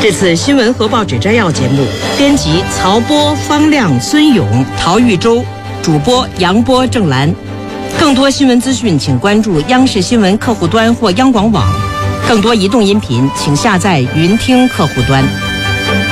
这次新闻和报纸摘要节目，编辑曹波、方亮、孙勇、陶玉洲，主播杨波、郑兰。更多新闻资讯，请关注央视新闻客户端或央广网。更多移动音频，请下载云听客户端。